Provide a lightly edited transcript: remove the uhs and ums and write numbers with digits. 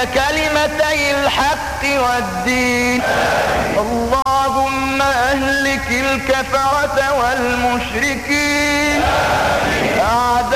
كلمتي الحق والدين. اللهم أهلك الكفرة والمشركين أعداء